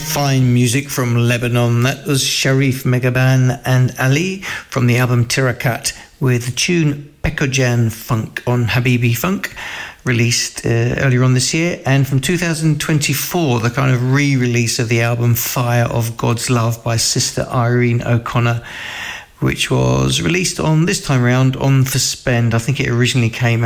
Fine music from Lebanon. That was Sharif Megaban and Ali from the album Tirakat with the tune Pekojan Funk on Habibi Funk, released earlier on this year. And from 2024, the kind of re-release of the album Fire of God's Love by Sister Irene O'Connor, which was released on this time around on For Spend. I think it originally came